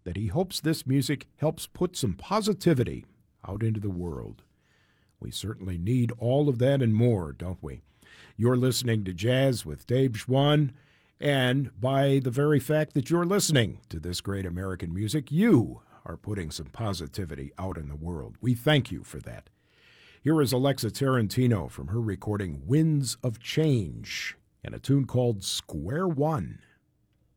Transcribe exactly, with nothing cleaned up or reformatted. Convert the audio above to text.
that he hopes this music helps put some positivity out into the world. We certainly need all of that and more, don't we? You're listening to Jazz with Dave Schwann, and by the very fact that you're listening to this great American music, you are putting some positivity out in the world. We thank you for that. Here is Alexa Tarantino from her recording Winds of Change and a tune called Square One.